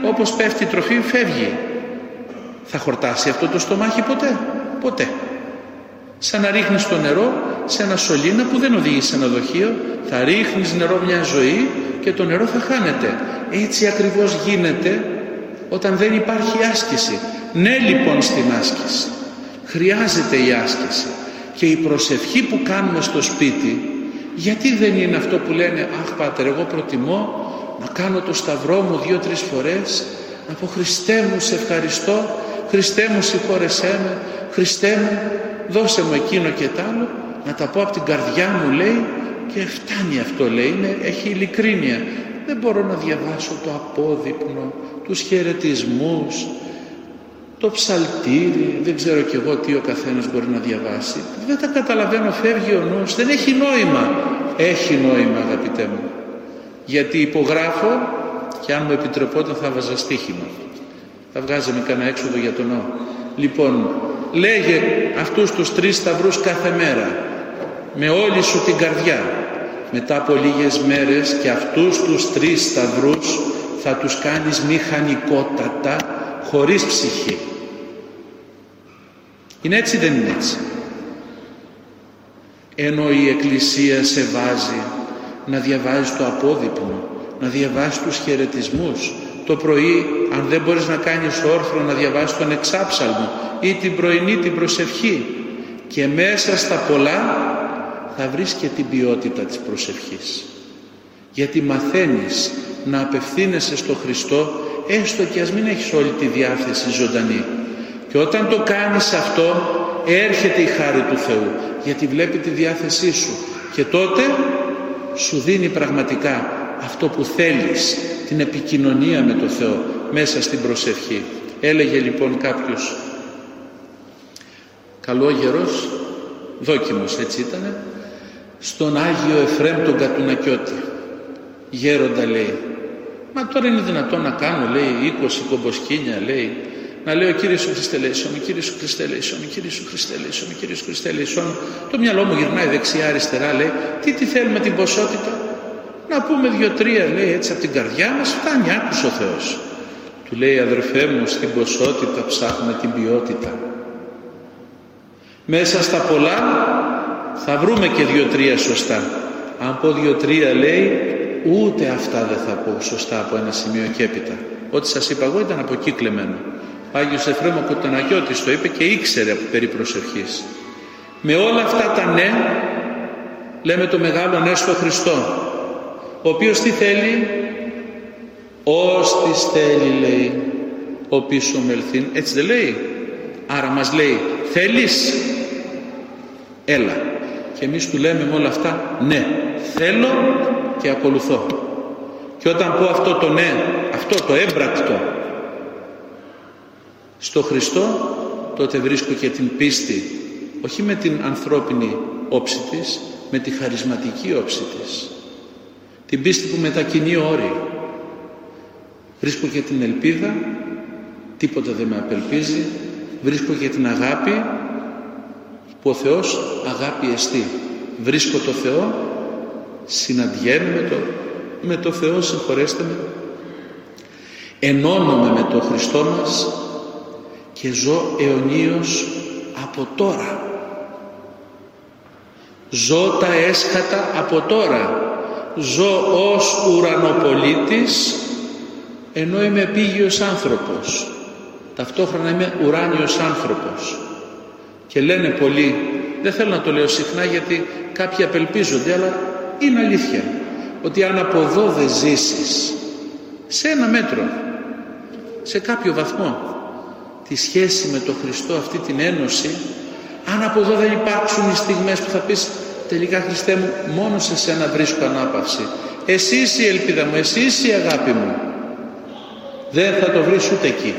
όπως πέφτει η τροφή φεύγει. Θα χορτάσει αυτό το στομάχι ποτέ? Ποτέ. Σαν να ρίχνεις το νερό σε ένα σωλήνα που δεν οδηγεί σε ένα δοχείο. Θα ρίχνεις νερό μια ζωή και το νερό θα χάνεται. Έτσι ακριβώς γίνεται όταν δεν υπάρχει άσκηση. Ναι λοιπόν στην άσκηση. Χρειάζεται η άσκηση. Και η προσευχή που κάνουμε στο σπίτι, γιατί δεν είναι αυτό που λένε «Αχ Πάτερ, εγώ προτιμώ να κάνω το σταυρό μου 2-3 φορές, να πω Χριστέ μου σε ευχαριστώ, Χριστέ μου συγχώρεσέ με, Χριστέ μου δώσε μου εκείνο και τ' άλλο», να τα πω από την καρδιά μου λέει, και φτάνει αυτό λέει, έχει ειλικρίνεια. Δεν μπορώ να διαβάσω το απόδειπνο, τους χαιρετισμούς, το ψαλτήρι, δεν ξέρω κι εγώ τι ο καθένας μπορεί να διαβάσει. Δεν τα καταλαβαίνω, φεύγει ο νους, δεν έχει νόημα. Έχει νόημα αγαπητέ μου. Γιατί υπογράφω, και αν μου επιτρεπόταν θα βάζα στοίχημα. Θα βγάζαμε κανένα έξοδο για τον ναό. Λοιπόν, λέγε αυτούς τους 3 σταυρούς κάθε μέρα, με όλη σου την καρδιά. Μετά από λίγες μέρες και αυτούς τους 3 σταυρούς θα τους κάνεις μηχανικότατα, χωρίς ψυχή. Είναι έτσι, δεν είναι έτσι? Ενώ η Εκκλησία σε βάζει να διαβάζεις το απόδειπνο, να διαβάζεις τους χαιρετισμούς, το πρωί αν δεν μπορείς να κάνεις όρθρο να διαβάσεις τον εξάψαλμο ή την πρωινή την προσευχή, και μέσα στα πολλά θα βρεις και την ποιότητα της προσευχής, γιατί μαθαίνεις να απευθύνεσαι στο Χριστό, έστω και ας μην έχεις όλη τη διάθεση ζωντανή. Και όταν το κάνεις αυτό, έρχεται η χάρη του Θεού, γιατί βλέπει τη διάθεσή σου και τότε σου δίνει πραγματικά αυτό που θέλεις, την επικοινωνία με το Θεό μέσα στην προσευχή. Έλεγε λοιπόν κάποιος καλόγερος, δόκιμος έτσι ήτανε, στον Άγιο Εφραίμ τον Κατουνακιώτη, γέροντα λέει, μα τώρα είναι δυνατόν να κάνω λέει 20 κομποσκίνια λέει, να λέω Κύριε Σου Χριστέ ελέησον, Κύριε Σου Χριστέ ελέησον, Κύριε Σου Χριστέ ελέησον, Κύριε Σου Χριστέ ελέησον. Το μυαλό μου γυρνάει δεξιά αριστερά, λέει τι θέλουμε την ποσότητα? Να πούμε 2-3 λέει έτσι από την καρδιά μας, φτάνει, άκουσε ο Θεός. Του λέει αδερφέ μου, στην ποσότητα ψάχνουμε την ποιότητα. Μέσα στα πολλά θα βρούμε και 2-3 σωστά. Αν πω 2-3 λέει, ούτε αυτά δεν θα πω σωστά από ένα σημείο και έπειτα. Ό,τι σας είπα εγώ ήταν από εκεί κλεμμένο. Ο Άγιος Εφραίμ ο Κατουνακιώτης το είπε και ήξερε περί προσευχής. Με όλα αυτά τα ναι, λέμε το μεγάλο ναι στο Χριστό, ο οποίος τι θέλει? Ως της θέλει λέει ο πίσω μελθύν, έτσι δεν λέει? Άρα μας λέει θέλεις, έλα. Και εμείς του λέμε με όλα αυτά ναι, θέλω και ακολουθώ. Και όταν πω αυτό το ναι, αυτό το έμπρακτο στο Χριστό, τότε βρίσκω και την πίστη, όχι με την ανθρώπινη όψη της, με τη χαρισματική όψη της. Την πίστη που μετακινεί όρη. Βρίσκω και την ελπίδα, τίποτα δεν με απελπίζει. Βρίσκω και την αγάπη, που ο Θεός αγάπη εστί. Βρίσκω το Θεό, συναντιέμαι με το Θεό, συγχωρέστε με, ενώνομαι με το Χριστό μας και ζω αιωνίως από τώρα. Ζω τα έσχατα από τώρα. Ζω ως ουρανοπολίτης, ενώ είμαι επίγειος άνθρωπος. Ταυτόχρονα είμαι ουράνιος άνθρωπος. Και λένε πολλοί, δεν θέλω να το λέω συχνά γιατί κάποιοι απελπίζονται, αλλά είναι αλήθεια, ότι αν από εδώ δεν ζήσεις σε ένα μέτρο, σε κάποιο βαθμό, τη σχέση με τον Χριστό, αυτή την ένωση, αν από εδώ δεν υπάρξουν οι στιγμές που θα πεις τελικά Χριστέ μου, μόνο σε σένα βρίσκω ανάπαυση, εσύ είσαι η ελπίδα μου, εσύ είσαι η αγάπη μου, δεν θα το βρεις ούτε εκεί.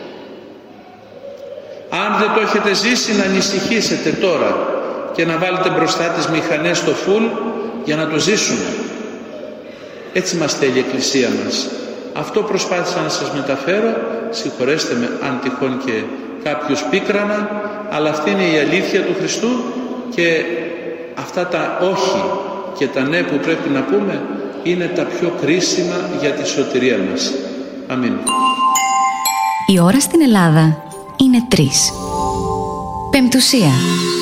Αν δεν το έχετε ζήσει, να ανησυχήσετε τώρα και να βάλετε μπροστά τις μηχανές στο φουλ για να το ζήσουμε. Έτσι μας θέλει η Εκκλησία μας. Αυτό προσπάθησα να σας μεταφέρω, συγχωρέστε με αν τυχόν και κάποιους πίκρανα, αλλά αυτή είναι η αλήθεια του Χριστού και αυτά τα όχι και τα ναι που πρέπει να πούμε είναι τα πιο κρίσιμα για τη σωτηρία μας. Αμήν. Η ώρα στην Ελλάδα είναι 3. Πεμπτουσία.